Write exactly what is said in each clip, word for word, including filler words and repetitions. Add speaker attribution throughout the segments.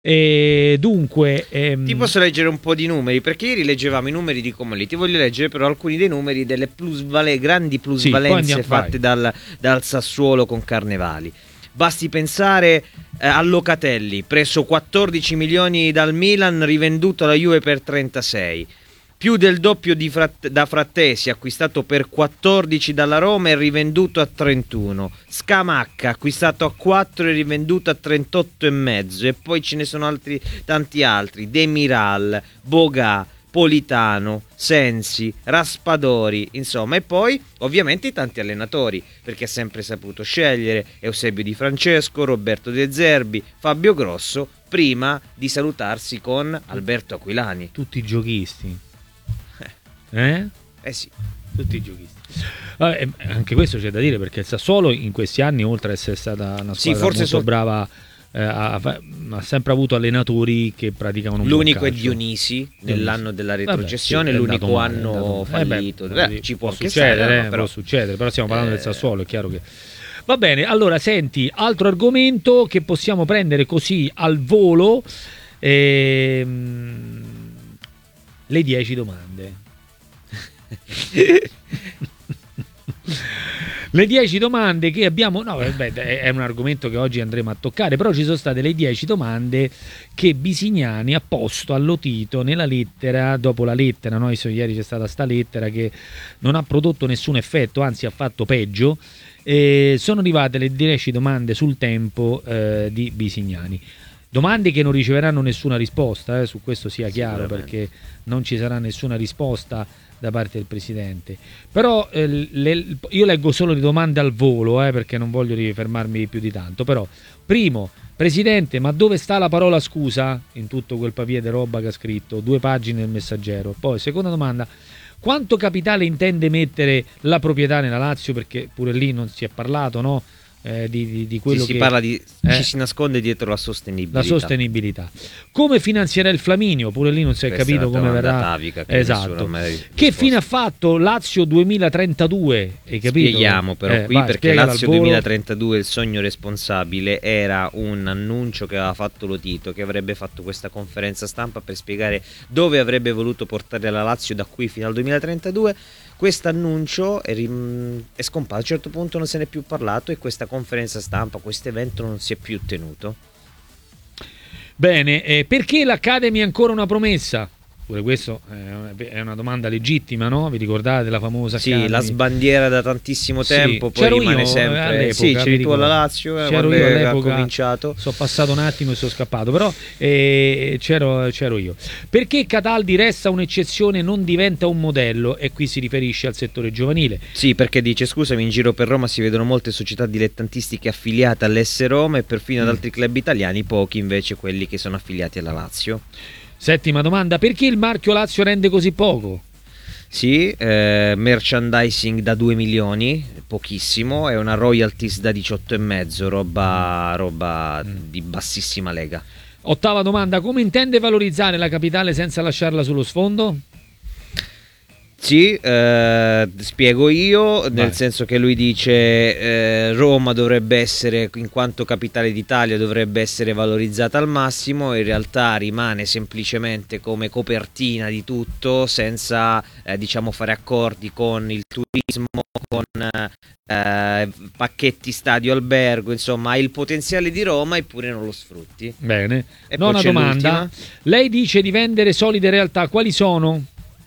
Speaker 1: E dunque ehm...
Speaker 2: ti posso leggere un po' di numeri, perché ieri leggevamo i numeri di Comolli, ti voglio leggere però alcuni dei numeri delle plusvale, grandi plusvalenze sì, fatte dal, dal Sassuolo con Carnevali. Basti pensare eh, a Locatelli, preso quattordici milioni dal Milan, rivenduto alla Juve per trentasei. Più del doppio di Frat- da Frattesi, acquistato per quattordici dalla Roma e rivenduto a trentuno. Scamacca, acquistato a quattro e rivenduto a trentotto e mezzo. E poi ce ne sono altri, tanti altri. Demiral, Boga, Politano, Sensi, Raspadori, insomma. E poi ovviamente i tanti allenatori, perché ha sempre saputo scegliere Eusebio Di Francesco, Roberto De Zerbi, Fabio Grosso, prima di salutarsi con Alberto Aquilani.
Speaker 1: Tutti i giochisti. Eh?
Speaker 2: Eh sì,
Speaker 1: tutti i giochisti. Vabbè, anche questo c'è da dire, perché il Sassuolo in questi anni, oltre ad essere stata una squadra sì, forse molto so... brava, eh, ha, ha sempre avuto allenatori che praticavano un
Speaker 2: l'unico è Dionisi nell'anno della retrocessione. Vabbè, sì, l'unico male, anno fallito. Eh beh, beh, ci può, può succedere, stare,
Speaker 1: eh, però... può succedere, però stiamo parlando eh... del Sassuolo, è chiaro che va bene. Allora senti, altro argomento che possiamo prendere così al volo, ehm... le dieci domande. Le dieci domande che abbiamo, no, beh, è un argomento che oggi andremo a toccare, però ci sono state le dieci domande che Bisignani ha posto a Lotito nella lettera, dopo la lettera, no? Ieri c'è stata sta lettera che non ha prodotto nessun effetto, anzi ha fatto peggio. E sono arrivate le dieci domande sul tempo eh, di Bisignani. Domande che non riceveranno nessuna risposta, eh, su questo sia chiaro, perché non ci sarà nessuna risposta da parte del Presidente. Però eh, le, io leggo solo le domande al volo, eh, perché non voglio rifermarmi più di tanto. Però, primo, Presidente, ma dove sta la parola scusa in tutto quel papier di roba che ha scritto? Due pagine del Messaggero. Poi, seconda domanda, quanto capitale intende mettere la proprietà nella Lazio? Perché pure lì non si è parlato, no? Eh, di, di, di quello
Speaker 2: sì,
Speaker 1: che
Speaker 2: si parla di
Speaker 1: eh,
Speaker 2: ci si nasconde dietro la sostenibilità.
Speaker 1: La sostenibilità. Come finanzierà il Flaminio? Pure lì non si è
Speaker 2: Questa
Speaker 1: capito come verrà.
Speaker 2: Tavica, che
Speaker 1: esatto. Che fine ha fatto Lazio duemilatrentadue? Hai capito?
Speaker 2: Spieghiamo però
Speaker 1: eh,
Speaker 2: qui
Speaker 1: vai,
Speaker 2: perché Lazio duemilatrentadue, il sogno responsabile, era un annuncio che aveva fatto Lotito, che avrebbe fatto questa conferenza stampa per spiegare dove avrebbe voluto portare la Lazio da qui fino al duemilatrentadue. Questo annuncio è, rim- è scomparso, a un certo punto non se ne è più parlato e questa conferenza stampa, questo evento non si è più tenuto.
Speaker 1: Bene, eh, perché l'Academy è ancora una promessa? Pure questo è una domanda legittima, no? Vi ricordate la famosa Academy?
Speaker 2: Sì, la sbandiera da tantissimo tempo, sì, poi c'ero rimane
Speaker 1: io
Speaker 2: sempre. Sì, c'eri tu alla Lazio, eh,
Speaker 1: c'ero io all'epoca,
Speaker 2: ha cominciato.
Speaker 1: Sono passato un attimo e sono scappato, però eh, c'ero, c'ero io. Perché Cataldi resta un'eccezione, non diventa un modello? E qui si riferisce al settore giovanile.
Speaker 2: Sì, perché dice, scusami, in giro per Roma si vedono molte società dilettantistiche affiliate all'S Roma e perfino ad altri club italiani, pochi invece quelli che sono affiliati alla Lazio.
Speaker 1: Settima domanda, perché il marchio Lazio rende così poco?
Speaker 2: Sì, eh, merchandising da due milioni, pochissimo, e una royalties da diciotto e mezzo, roba, roba mm. di bassissima lega.
Speaker 1: Ottava domanda, come intende valorizzare la capitale senza lasciarla sullo sfondo?
Speaker 2: Sì, eh, spiego io, nel Vai. senso che lui dice eh, Roma dovrebbe essere, in quanto capitale d'Italia, dovrebbe essere valorizzata al massimo, in realtà rimane semplicemente come copertina di tutto, senza eh, diciamo fare accordi con il turismo, con eh, pacchetti stadio albergo, insomma ha il potenziale di Roma eppure non lo sfrutti.
Speaker 1: Bene, e nona domanda, l'ultima. Lei dice di vendere solide realtà, quali sono?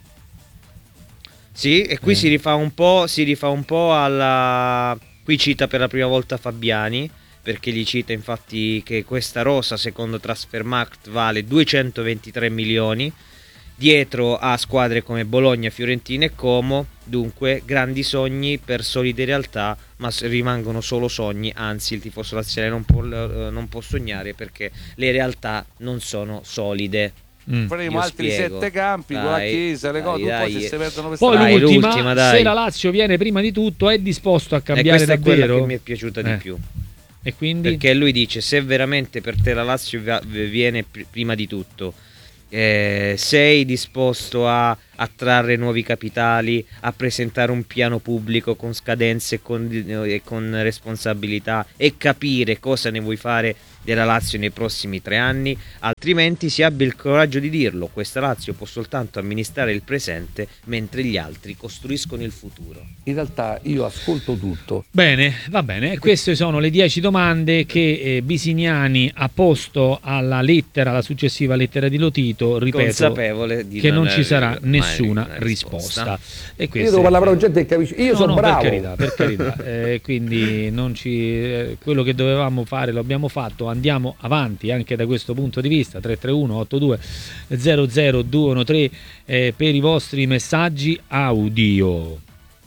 Speaker 2: Sì, e qui eh. si rifà un po', si rifà un po' alla... Qui cita per la prima volta Fabiani, perché gli cita infatti che questa rosa secondo Transfermarkt vale duecentoventitré milioni, dietro a squadre come Bologna, Fiorentina e Como, dunque grandi sogni per solide realtà, ma rimangono solo sogni, anzi il tifoso laziale non può, non può sognare perché le realtà non sono solide.
Speaker 3: Mm. Faremo altri spiego. sette campi dai, con la chiesa, le cose,
Speaker 2: dai,
Speaker 3: un po' si si perdono per
Speaker 1: poi
Speaker 3: strada.
Speaker 1: l'ultima,
Speaker 2: l'ultima dai.
Speaker 1: Se la Lazio viene prima di tutto, è disposto a cambiare
Speaker 2: e questa
Speaker 1: davvero?
Speaker 2: è quella che mi è piaciuta eh. di più.
Speaker 1: E quindi?
Speaker 2: Perché lui dice, se veramente per te la Lazio viene pr- prima di tutto, eh, sei disposto a attrarre nuovi capitali, a presentare un piano pubblico con scadenze e con, e con responsabilità e capire cosa ne vuoi fare della Lazio nei prossimi tre anni, altrimenti si abbia il coraggio di dirlo: questa Lazio può soltanto amministrare il presente mentre gli altri costruiscono il futuro.
Speaker 3: In realtà io ascolto tutto.
Speaker 1: Bene, va bene, queste sono le dieci domande che eh, Bisignani ha posto alla lettera, alla successiva lettera di Lotito, ripeto,
Speaker 2: consapevole di
Speaker 1: che non,
Speaker 2: non
Speaker 1: ci sarà nessuna
Speaker 2: risposta.
Speaker 1: risposta. E
Speaker 3: io devo parlare con gente che capisce, io
Speaker 1: no,
Speaker 3: sono
Speaker 1: no,
Speaker 3: bravo.
Speaker 1: Per carità, per carità. eh, quindi non ci, eh, quello che dovevamo fare lo abbiamo fatto, andiamo avanti anche da questo punto di vista. Tre tre uno otto due zero zero due uno tre eh, per i vostri messaggi audio.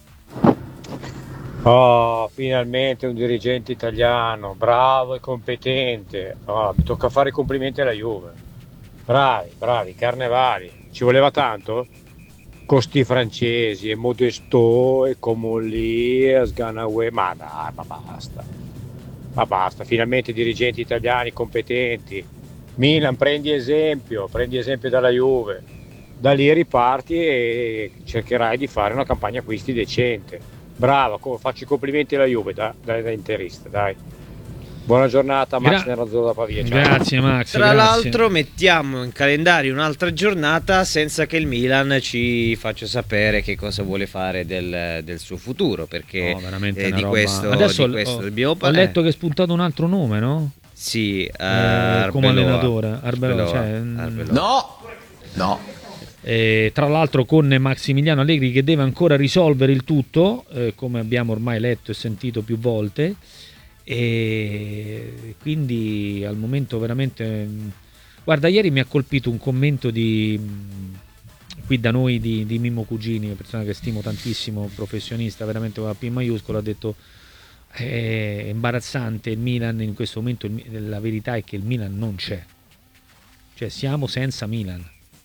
Speaker 4: Oh, finalmente un dirigente italiano bravo e competente. Oh, mi tocca fare i complimenti alla Juve. Bravi, bravi, Carnevali. Ci voleva tanto? Costi francesi, e Modesto, e Comolli, e Sganaway. Ma dai, ma basta. Ma basta, finalmente dirigenti italiani competenti. Milan, prendi esempio, prendi esempio dalla Juve. Da lì riparti e cercherai di fare una campagna acquisti decente. Bravo, faccio i complimenti alla Juve da, da, da interista, dai. Buona giornata, Max
Speaker 1: Gra-
Speaker 4: Nerazzurro da Pavia. Ciao.
Speaker 1: Grazie Max.
Speaker 2: Tra
Speaker 1: grazie.
Speaker 2: l'altro mettiamo in calendario un'altra giornata senza che il Milan ci faccia sapere che cosa vuole fare del, del suo futuro, perché
Speaker 1: no, veramente
Speaker 2: eh,
Speaker 1: una
Speaker 2: di,
Speaker 1: roba...
Speaker 2: questo,
Speaker 1: Adesso
Speaker 2: di questo
Speaker 1: ho,
Speaker 2: dobbiamo
Speaker 1: ho
Speaker 2: parlare.
Speaker 1: letto che è spuntato un altro nome, no?
Speaker 2: Sì, uh,
Speaker 1: eh, come allenatore
Speaker 2: Arbeloa.
Speaker 1: Arbeloa, cioè,
Speaker 2: Arbeloa.
Speaker 3: No, no.
Speaker 1: Eh, tra l'altro con Massimiliano Allegri che deve ancora risolvere il tutto, eh, come abbiamo ormai letto e sentito più volte, e quindi al momento veramente, guarda, ieri mi ha colpito un commento di qui da noi di, di Mimmo Cugini, una persona che stimo tantissimo, professionista veramente con la P maiuscola, ha detto è imbarazzante il Milan in questo momento, la verità è che il Milan non c'è, cioè siamo senza Milan.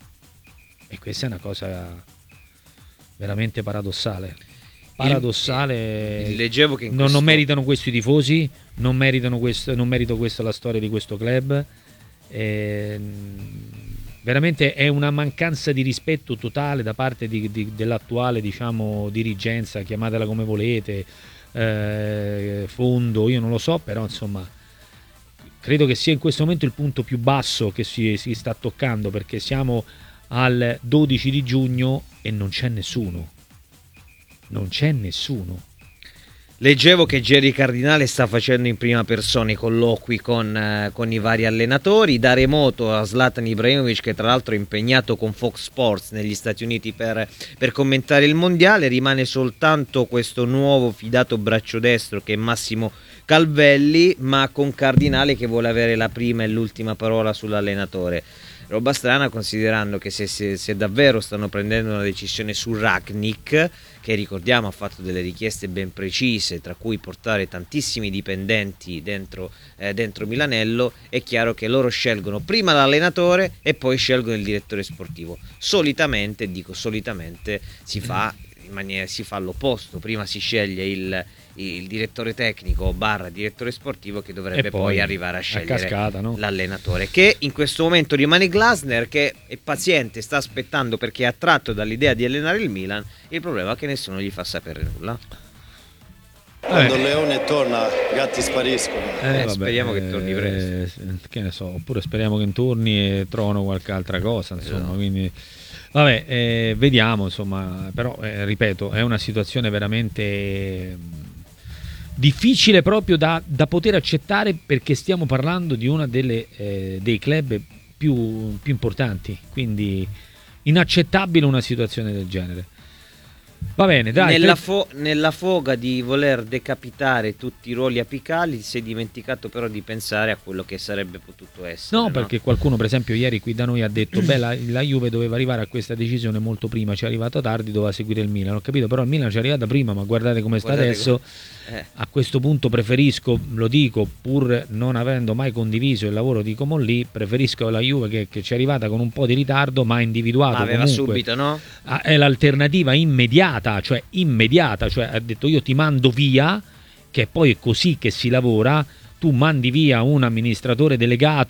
Speaker 1: E questa è una cosa veramente paradossale. Paradossale.
Speaker 2: Il, il, leggevo che in
Speaker 1: non,
Speaker 2: questo...
Speaker 1: non meritano questo i tifosi, non meritano questo, non merito questa la storia di questo club. Eh, veramente è una mancanza di rispetto totale da parte di, di, dell'attuale, diciamo, dirigenza, chiamatela come volete, eh, fondo, io non lo so, però insomma credo che sia in questo momento il punto più basso che si, si sta toccando, perché siamo al dodici di giugno e non c'è nessuno, non c'è nessuno.
Speaker 2: Leggevo che Jerry Cardinale sta facendo in prima persona i colloqui con, eh, con i vari allenatori, da remoto a Zlatan Ibrahimovic, che tra l'altro è impegnato con Fox Sports negli Stati Uniti per, per commentare il mondiale. Rimane soltanto questo nuovo fidato braccio destro che è Massimo Calvelli, ma con Cardinale che vuole avere la prima e l'ultima parola sull'allenatore. Roba strana, considerando che se, se, se davvero stanno prendendo una decisione su Rangnick, che ricordiamo ha fatto delle richieste ben precise, tra cui portare tantissimi dipendenti dentro, eh, dentro Milanello, è chiaro che loro scelgono prima l'allenatore e poi scelgono il direttore sportivo. Solitamente, dico solitamente, si fa in maniera, si fa l'opposto: prima si sceglie il il direttore tecnico barra direttore sportivo, che dovrebbe poi, poi arrivare a scegliere a cascata, no? L'allenatore, che in questo momento rimane Glasner, che è paziente, sta aspettando perché è attratto dall'idea di allenare il Milan. Il problema è che nessuno gli fa sapere nulla.
Speaker 5: Quando il leone torna, i gatti spariscono.
Speaker 2: Eh, eh, vabbè, speriamo che torni presto.
Speaker 1: Eh, che ne so, oppure speriamo che torni e trovano qualche altra cosa, insomma,
Speaker 2: esatto.
Speaker 1: Quindi vabbè, eh, vediamo, insomma, però eh, ripeto, è una situazione veramente difficile proprio da, da poter accettare, perché stiamo parlando di una delle eh, dei club più, più importanti, quindi inaccettabile una situazione del genere. Va bene, dai.
Speaker 2: Nella,
Speaker 1: tre...
Speaker 2: fo- nella foga di voler decapitare tutti i ruoli apicali si è dimenticato però di pensare a quello che sarebbe potuto essere.
Speaker 1: No,
Speaker 2: no?
Speaker 1: perché qualcuno per esempio ieri qui da noi ha detto beh, la, la Juve doveva arrivare a questa decisione molto prima, ci è arrivato tardi, doveva seguire il Milan. Ho capito, però il Milan ci è arrivata prima, ma guardate come sta guardate adesso. Come... Eh. A questo punto preferisco, lo dico, pur non avendo mai condiviso il lavoro di Comolli, preferisco la Juve che, che ci è arrivata con un po' di ritardo, ma ha individuato
Speaker 2: ma aveva
Speaker 1: comunque,
Speaker 2: subito, no?
Speaker 1: È l'alternativa immediata, cioè immediata, cioè ha detto io ti mando via, che poi è così che si lavora, tu mandi via un amministratore delegato,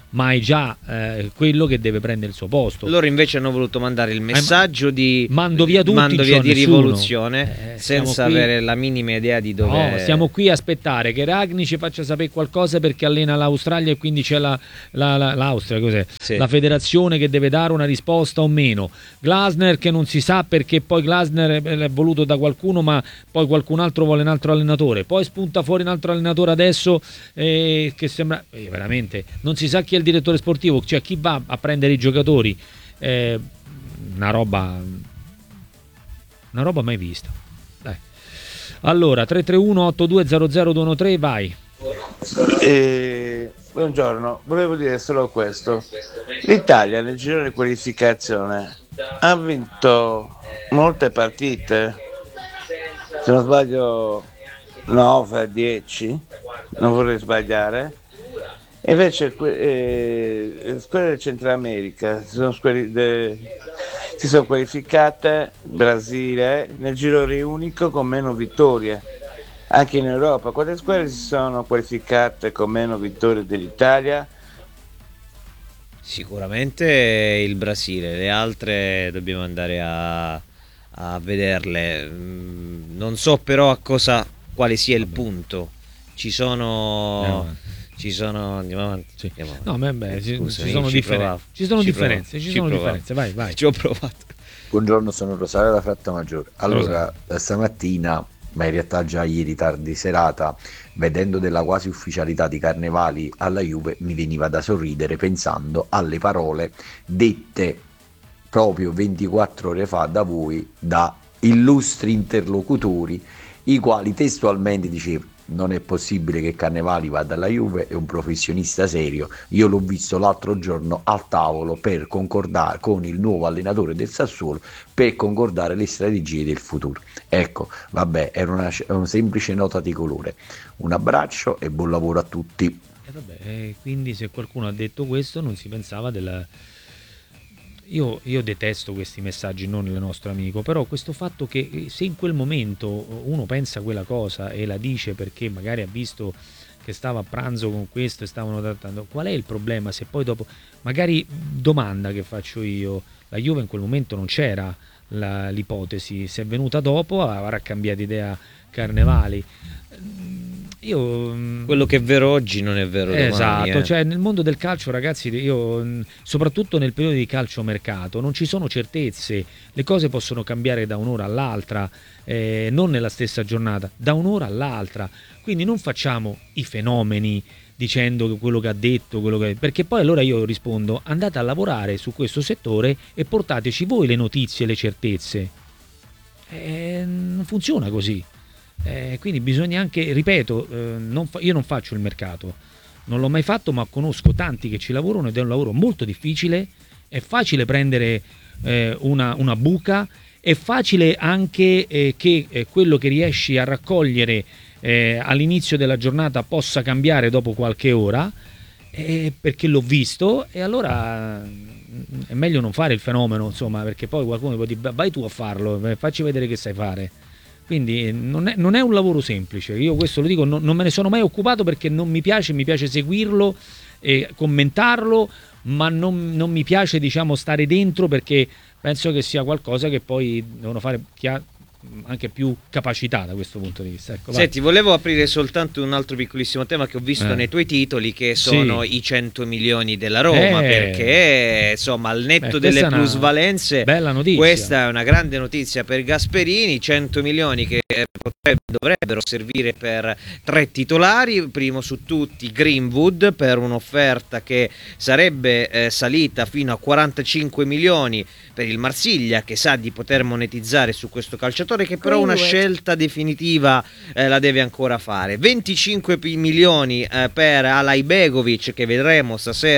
Speaker 1: ma è già eh, quello che deve prendere il suo posto.
Speaker 2: Loro invece hanno voluto mandare il messaggio di
Speaker 1: mando via tutti,
Speaker 2: mando via di
Speaker 1: nessuno.
Speaker 2: rivoluzione, eh, senza qui, avere la minima idea di dove.
Speaker 1: No, stiamo qui a aspettare che Ragni ci faccia sapere qualcosa perché allena l'Australia e quindi c'è la, la, la, l'Austria, cos'è? Sì. La federazione che deve dare una risposta o meno. Glasner che non si sa perché poi Glasner è voluto da qualcuno, ma poi qualcun altro vuole un altro allenatore. Poi spunta fuori un altro allenatore adesso eh, che sembra eh, veramente non si sa chi è il direttore sportivo, cioè chi va a prendere i giocatori, eh, una roba una roba mai vista. Dai. Allora tre tre uno otto due zero zero due uno tre, vai.
Speaker 6: Eh, buongiorno, volevo dire solo questo: l'Italia nel girone di qualificazione ha vinto molte partite, se non sbaglio nove dieci, non vorrei sbagliare. Invece eh, le squadre del Centro America si sono, de, si sono qualificate, Brasile, nel girone unico con meno vittorie. Anche in Europa, quante squadre si sono qualificate con meno vittorie dell'Italia?
Speaker 2: Sicuramente il Brasile, le altre dobbiamo andare a, a vederle. Non so però a cosa, quale sia il punto. Ci sono... Ci sono, andiamo avanti. Sì. Andiamo avanti.
Speaker 1: No, beh, ci, Scusa, ci sono, differen- ci sono ci differenze, ci, ci sono differenze, vai, vai.
Speaker 2: Ci ho provato.
Speaker 7: Buongiorno, sono Rosario da Frattamaggiore. Allora, Rosario. Stamattina, ma in realtà già ieri tardi serata, vedendo della quasi ufficialità di Carnevali alla Juve, mi veniva da sorridere pensando alle parole dette proprio ventiquattro ore fa da voi, da illustri interlocutori, i quali testualmente dicevano: non è possibile che Carnevali vada alla Juve, è un professionista serio, io l'ho visto l'altro giorno al tavolo per concordare con il nuovo allenatore del Sassuolo per concordare le strategie del futuro. Ecco, vabbè, era una, una semplice nota di colore. Un abbraccio e buon lavoro a tutti.
Speaker 1: E vabbè, quindi se qualcuno ha detto questo non si pensava della... Io, io detesto questi messaggi, non il nostro amico, però questo fatto che se in quel momento uno pensa quella cosa e la dice perché magari ha visto che stava a pranzo con questo e stavano trattando, qual è il problema se poi dopo, magari domanda che faccio io, la Juve in quel momento non c'era la, l'ipotesi, se è venuta dopo avrà cambiato idea Carnevali. Io,
Speaker 2: quello che è vero oggi non è vero domani.
Speaker 1: Esatto,
Speaker 2: eh.
Speaker 1: cioè nel mondo del calcio, ragazzi, io soprattutto nel periodo di calciomercato non ci sono certezze, le cose possono cambiare da un'ora all'altra, eh, non nella stessa giornata, da un'ora all'altra, quindi non facciamo i fenomeni dicendo che quello che ha detto, quello che... perché poi allora io rispondo: andate a lavorare su questo settore e portateci voi le notizie e le certezze. Eh, non funziona così. Eh, quindi bisogna anche, ripeto, eh, non fa, io non faccio il mercato, non l'ho mai fatto, ma conosco tanti che ci lavorano ed è un lavoro molto difficile, è facile prendere eh, una, una buca, è facile anche eh, che eh, quello che riesci a raccogliere eh, all'inizio della giornata possa cambiare dopo qualche ora, eh, perché l'ho visto, e allora è meglio non fare il fenomeno, insomma, perché poi qualcuno può dire vai tu a farlo, facci vedere che sai fare. Quindi non è, non è un lavoro semplice, io questo lo dico, non, non me ne sono mai occupato perché non mi piace, mi piace seguirlo e commentarlo, ma non, non mi piace, diciamo, stare dentro perché penso che sia qualcosa che poi devono fare chi ha anche più capacità da questo punto di vista. Ecco,
Speaker 2: Senti, volevo aprire soltanto un altro piccolissimo tema che ho visto eh. nei tuoi titoli, che sono sì. i cento milioni della Roma, eh. perché insomma al netto Beh, delle plusvalenze,
Speaker 1: bella notizia.
Speaker 2: Questa è una grande notizia per Gasperini, cento milioni che potrebbe, dovrebbero servire per tre titolari, primo su tutti Greenwood per un'offerta che sarebbe eh, salita fino a quarantacinque milioni per il Marsiglia, che sa di poter monetizzare su questo calciatore, che però una scelta definitiva eh, la deve ancora fare. venticinque milioni eh, per Alajbegovic, che vedremo stasera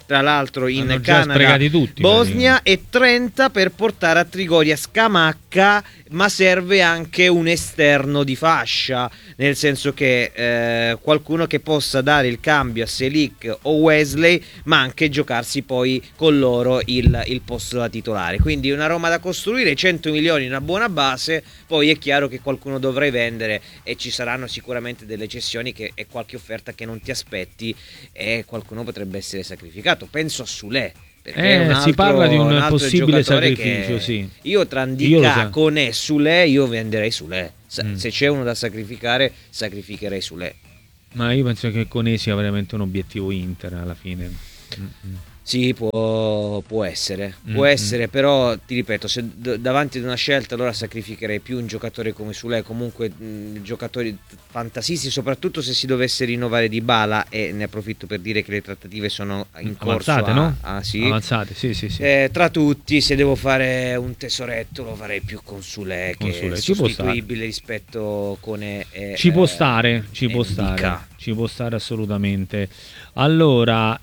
Speaker 2: tra l'altro in
Speaker 1: Hanno già
Speaker 2: Canada,
Speaker 1: tutti,
Speaker 2: Bosnia, e trenta per portare a Trigoria Scamacca, ma serve anche un esterno di fascia, nel senso che eh, qualcuno che possa dare il cambio a Selic o Wesley, ma anche giocarsi poi con loro il, il posto da titolare. Quindi una Roma da costruire, cento milioni, una buona base, poi è chiaro che qualcuno dovrai vendere e ci saranno sicuramente delle cessioni che, e qualche offerta che non ti aspetti e qualcuno potrebbe essere sacrificato. Penso a Sule.
Speaker 1: Eh, un altro, si parla di un, un possibile sacrificio, sì.
Speaker 2: Io tra Ndicà, Koné e Sule, io venderei Sule. Se,
Speaker 1: mm.
Speaker 2: se c'è uno da sacrificare, sacrificherei Sule.
Speaker 1: Ma io penso che Koné sia veramente un obiettivo Inter alla fine. Mm-mm.
Speaker 2: Sì, può, può essere, può mm-hmm. essere, però ti ripeto, se d- davanti ad una scelta allora sacrificherei più un giocatore come Sule, comunque mh, giocatori fantasisti, soprattutto se si dovesse rinnovare Dybala, e ne approfitto per dire che le trattative sono in corso.
Speaker 1: Avanzate,
Speaker 2: a,
Speaker 1: no?
Speaker 2: a, sì.
Speaker 1: Avanzate, sì, sì, sì.
Speaker 2: Eh, tra tutti, se devo fare un tesoretto lo farei più con Sule,
Speaker 1: con
Speaker 2: che
Speaker 1: Sule.
Speaker 2: è
Speaker 1: Ci
Speaker 2: sostituibile rispetto con e,
Speaker 1: ci
Speaker 2: eh,
Speaker 1: può stare, ci può
Speaker 2: Ndicà.
Speaker 1: stare, ci può stare assolutamente. Allora,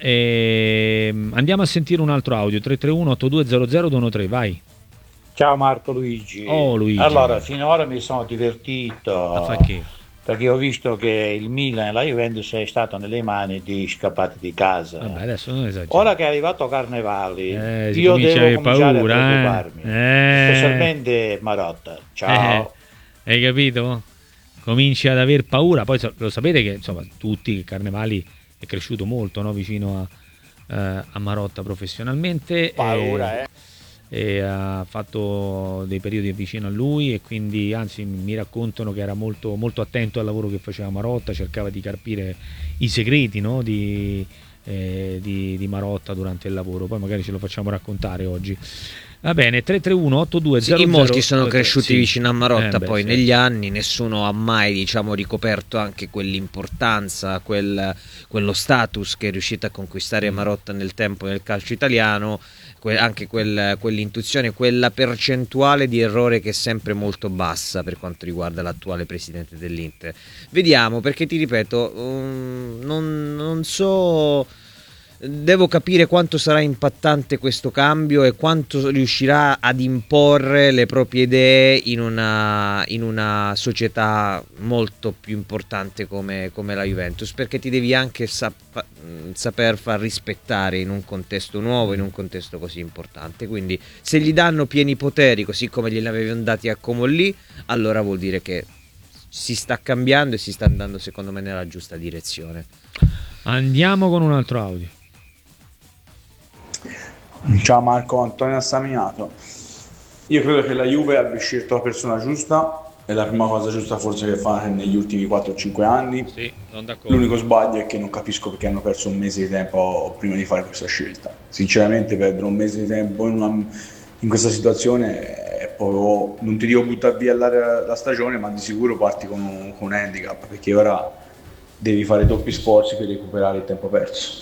Speaker 1: ehm, andiamo a sentire un altro audio. Tre tre uno otto due zero zero due uno tre, vai.
Speaker 8: Ciao Marco Luigi.
Speaker 1: Oh Luigi.
Speaker 8: Allora, finora mi sono divertito.
Speaker 1: Ma fa che?
Speaker 8: Perché ho visto che il Milan e la Juventus è stato nelle mani di scappati di casa.
Speaker 1: Vabbè, adesso non esagero.
Speaker 8: Ora che è arrivato Carnevali,
Speaker 1: eh,
Speaker 8: io devo cominciare
Speaker 1: paura,
Speaker 8: a preoccuparmi.
Speaker 1: Eh.
Speaker 8: Specialmente Marotta. Ciao.
Speaker 1: Eh, hai capito? Cominci ad aver paura. Poi lo sapete che insomma tutti che Carnevali è cresciuto molto, no? Vicino a, eh, a Marotta professionalmente.
Speaker 8: Paura,
Speaker 1: e,
Speaker 8: eh.
Speaker 1: E ha fatto dei periodi vicino a lui, e quindi anzi mi raccontano che era molto, molto attento al lavoro che faceva Marotta, cercava di carpire i segreti, no? di, eh, di, di Marotta durante il lavoro. Poi magari ce lo facciamo raccontare oggi. Va bene, tre tre uno otto due zero zero.
Speaker 2: Sì, in molti sono cresciuti
Speaker 1: sì.
Speaker 2: vicino a Marotta,
Speaker 1: eh, beh,
Speaker 2: poi
Speaker 1: sì.
Speaker 2: negli anni nessuno ha mai, diciamo, ricoperto anche quell'importanza, quel, quello status che è riuscito a conquistare Marotta nel tempo nel calcio italiano, que- anche quel, quell'intuizione, quella percentuale di errore che è sempre molto bassa per quanto riguarda l'attuale presidente dell'Inter. Vediamo, perché ti ripeto, um, non, non so... Devo capire quanto sarà impattante questo cambio e quanto riuscirà ad imporre le proprie idee in una, in una società molto più importante come, come la Juventus, perché ti devi anche sap- saper far rispettare in un contesto nuovo, in un contesto così importante. Quindi se gli danno pieni poteri, così come glieli avevano dati a Comolli, allora vuol dire che si sta cambiando e si sta andando, secondo me, nella giusta direzione.
Speaker 1: Andiamo con un altro audio.
Speaker 9: Ciao Marco, Antonio Assaminato. Io credo che la Juve abbia scelto la persona giusta, è la prima cosa giusta forse che fa negli ultimi quattro o cinque anni.
Speaker 1: Sì, non d'accordo.
Speaker 9: L'unico sbaglio è che non capisco perché hanno perso un mese di tempo prima di fare questa scelta. Sinceramente perdere un mese di tempo in, una, in questa situazione è proprio, non ti dico buttare via la, la stagione, ma di sicuro parti con un, con un handicap, perché ora devi fare doppi sforzi per recuperare il tempo perso.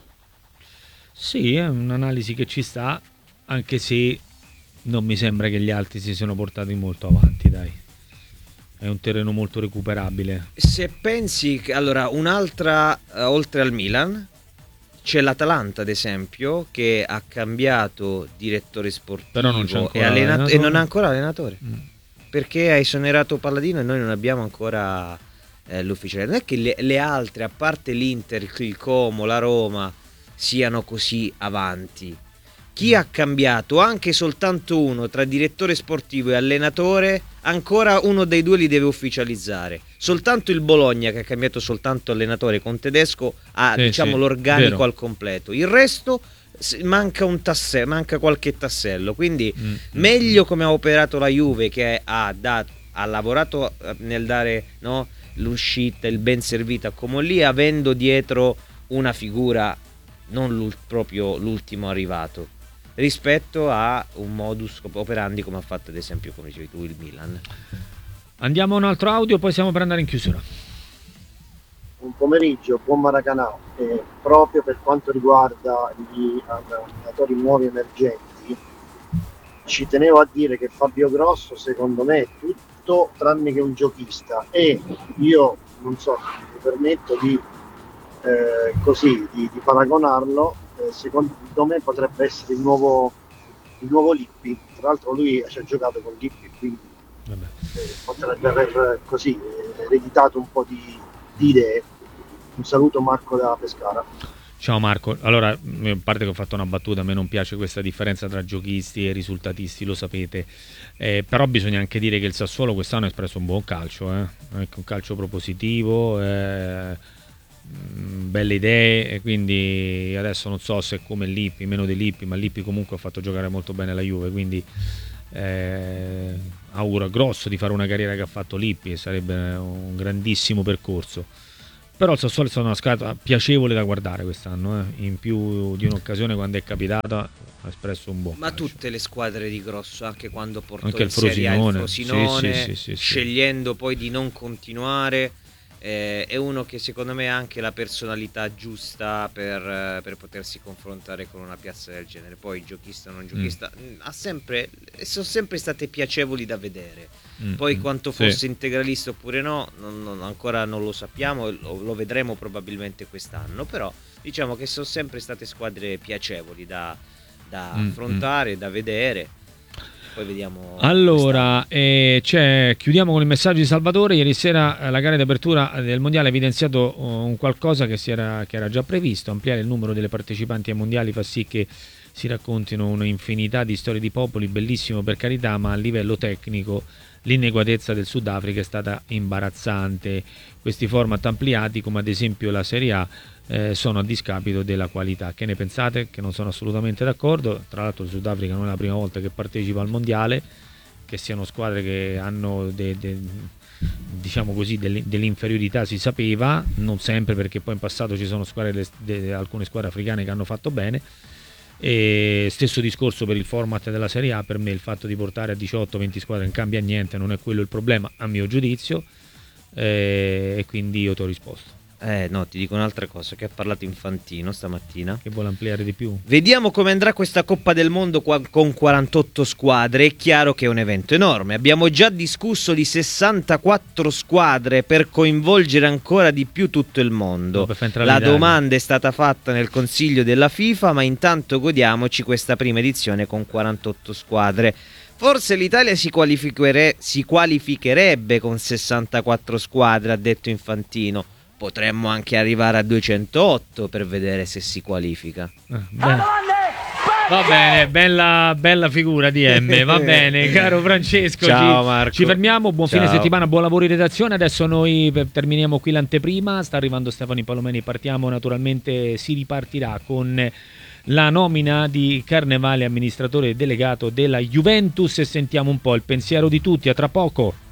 Speaker 1: Sì, è un'analisi che ci sta, anche se non mi sembra che gli altri si siano portati molto avanti, dai. È un terreno molto recuperabile.
Speaker 2: Se pensi che, allora, un'altra, uh, oltre al Milan, c'è l'Atalanta, ad esempio, che ha cambiato direttore sportivo.
Speaker 1: Però non c'è ancora
Speaker 2: e, allenato-
Speaker 1: allenatore.
Speaker 2: e non ha ancora allenatore.
Speaker 1: Mm.
Speaker 2: Perché ha esonerato Palladino e noi non abbiamo ancora eh, l'ufficiale. Non è che le, le altre, a parte l'Inter, il Como, la Roma, siano così avanti. Chi ha cambiato anche soltanto uno tra direttore sportivo e allenatore, ancora uno dei due li deve ufficializzare. Soltanto il Bologna, che ha cambiato soltanto allenatore con Tedesco, ha
Speaker 1: sì,
Speaker 2: diciamo
Speaker 1: sì,
Speaker 2: l'organico
Speaker 1: vero.
Speaker 2: al completo. Il resto manca un tassello, manca qualche tassello. Quindi mm. meglio come ha operato la Juve, che ha, dato, ha lavorato nel dare, no, l'uscita, il ben servito a Comolli, avendo dietro una figura, non l'ult- proprio l'ultimo arrivato, rispetto a un modus operandi come ha fatto ad esempio, come dicevi tu, il Milan.
Speaker 1: Andiamo a un altro audio, poi siamo per andare in chiusura.
Speaker 10: Un pomeriggio, buon Maracanã. Eh, proprio per quanto riguarda gli allenatori nuovi emergenti, ci tenevo a dire che Fabio Grosso secondo me è tutto tranne che un giochista, e io non so, mi permetto di Eh, così di, di paragonarlo eh, secondo me potrebbe essere il nuovo, il nuovo Lippi. Tra l'altro lui ci ha giocato con Lippi, quindi eh, potrebbe aver così eh, ereditato un po' di, di idee. Un saluto Marco da Pescara.
Speaker 1: Ciao Marco, allora a parte che ho fatto una battuta, a me non piace questa differenza tra giochisti e risultatisti, lo sapete, eh, però bisogna anche dire che il Sassuolo quest'anno ha espresso un buon calcio, eh? Anche un calcio propositivo, eh, belle idee, e quindi adesso non so se è come Lippi, meno di Lippi, ma Lippi comunque ha fatto giocare molto bene la Juve, quindi eh, auguro a grosso di fare una carriera che ha fatto Lippi, sarebbe un grandissimo percorso. Però il Sassuolo è stata una squadra piacevole da guardare quest'anno, eh. In più di un'occasione, quando è capitata, ha espresso un buon
Speaker 2: ma
Speaker 1: calcio.
Speaker 2: Tutte le squadre di grosso, anche quando portò
Speaker 1: anche
Speaker 2: in
Speaker 1: il Frosinone,
Speaker 2: Serie A il Frosinone,
Speaker 1: sì, sì, sì, sì,
Speaker 2: scegliendo poi di non continuare, eh, è uno che secondo me ha anche la personalità giusta per, per potersi confrontare con una piazza del genere. Poi giochista o non giochista, mm. ha sempre, sono sempre state piacevoli da vedere. Mm. Poi quanto fosse sì. integralista oppure no, non, non, ancora non lo sappiamo, lo, lo vedremo probabilmente quest'anno, però diciamo che sono sempre state squadre piacevoli da, da mm. affrontare, da vedere. Poi vediamo.
Speaker 1: Allora, eh, c'è, chiudiamo con il messaggio di Salvatore. Ieri sera eh, la gara di apertura del mondiale ha evidenziato uh, un qualcosa che, si era, che era già previsto. Ampliare il numero delle partecipanti ai mondiali fa sì che si raccontino un'infinità di storie di popoli, bellissimo per carità, ma a livello tecnico l'ineguatezza del Sudafrica è stata imbarazzante. Questi format ampliati, come ad esempio la Serie A, eh, sono a discapito della qualità. Che ne pensate? Che non sono assolutamente d'accordo. Tra l'altro il Sudafrica non è la prima volta che partecipa al mondiale, che siano squadre che hanno de, de, diciamo così dell'inferiorità si sapeva, non sempre, perché poi in passato ci sono squadre de, de, alcune squadre africane che hanno fatto bene. E stesso discorso per il format della Serie A. Per me il fatto di portare a diciotto venti squadre non cambia niente, non è quello il problema a mio giudizio, eh, e quindi io ti ho risposto.
Speaker 2: Eh no, ti dico un'altra cosa, che ha parlato Infantino stamattina,
Speaker 1: che vuole ampliare di più.
Speaker 2: Vediamo come andrà questa Coppa del Mondo qua, con quarantotto squadre. È chiaro che è un evento enorme, abbiamo già discusso di sessantaquattro squadre per coinvolgere ancora di più tutto il mondo. La domanda è stata fatta nel Consiglio della FIFA, ma intanto godiamoci questa prima edizione con quarantotto squadre. Forse l'Italia si, qualificere- si qualificherebbe con sessantaquattro squadre, ha detto Infantino. Potremmo anche arrivare a duecentootto per vedere se si qualifica.
Speaker 1: Eh, va bene, bella, bella figura di M. Va bene, caro Francesco.
Speaker 2: Ciao
Speaker 1: ci,
Speaker 2: Marco.
Speaker 1: Ci fermiamo, buon
Speaker 2: Ciao.
Speaker 1: fine settimana, buon lavoro in redazione. Adesso noi terminiamo qui l'anteprima. Sta arrivando Stefano Palomeni. Partiamo naturalmente, si ripartirà con la nomina di Carnevale amministratore delegato della Juventus e sentiamo un po' il pensiero di tutti. A tra poco.